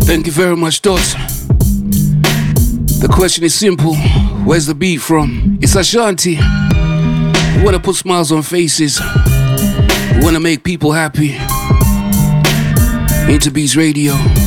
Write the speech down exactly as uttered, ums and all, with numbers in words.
Thank you very much, Dots. The question is simple. Where's the beat from? It's Ashanti. We wanna put smiles on faces. We wanna make people happy. Interbeats Radio.